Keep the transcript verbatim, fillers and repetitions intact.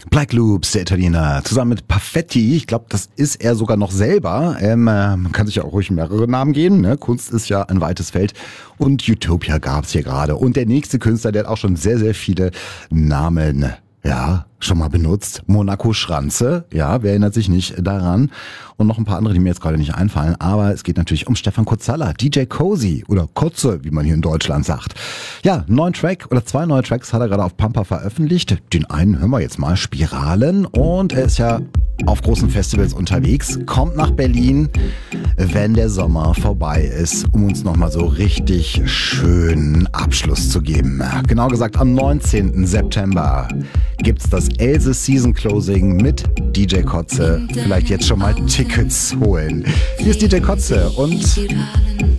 Black Loops, der Italiener, zusammen mit Perfetti. Ich glaube, das ist er sogar noch selber. Ähm, äh, man kann sich ja auch ruhig mehrere Namen geben. Ne? Kunst ist ja ein weites Feld. Und Utopia gab's hier gerade. Und der nächste Künstler, der hat auch schon sehr, sehr viele Namen, ja, schon mal benutzt. Monaco Schranze, ja, wer erinnert sich nicht daran? Und noch ein paar andere, die mir jetzt gerade nicht einfallen. Aber es geht natürlich um Stefan Kotzalla, D J Cozy oder Kotze, wie man hier in Deutschland sagt. Ja, einen neuen Track oder zwei neue Tracks hat er gerade auf Pampa veröffentlicht. Den einen hören wir jetzt mal, Spiralen. Und er ist ja auf großen Festivals unterwegs, kommt nach Berlin, wenn der Sommer vorbei ist, um uns nochmal so richtig schönen Abschluss zu geben. Genau gesagt, am neunzehnten September gibt's das Else Season Closing mit D J Kotze. Vielleicht jetzt schon mal Tickets holen. Hier ist D J Kotze und